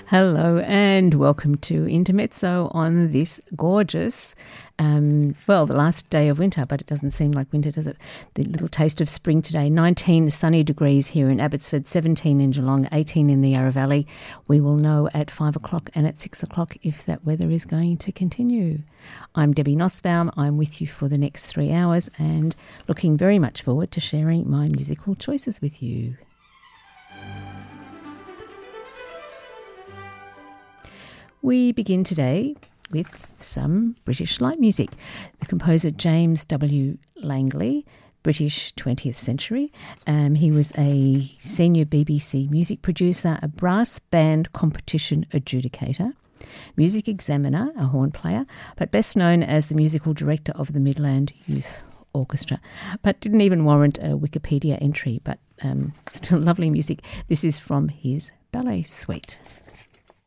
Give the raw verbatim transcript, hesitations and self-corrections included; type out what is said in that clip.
Hello and welcome to Intermezzo on this gorgeous, um, well, the last day of winter, but it doesn't seem like winter, does it? The little taste of spring today. nineteen sunny degrees here in Abbotsford, seventeen in Geelong, eighteen in the Yarra Valley. We will know at five o'clock and at six o'clock if that weather is going to continue. I'm Debbie Nussbaum. I'm with you for the next three hours and looking very much forward to sharing my musical choices with you. We begin today with some British light music. The composer James W. Langley, British twentieth century. Um, he was a senior B B C music producer, a brass band competition adjudicator, music examiner, a horn player, but best known as the musical director of the Midland Youth Orchestra, but didn't even warrant a Wikipedia entry, but um, still lovely music. This is from his ballet suite.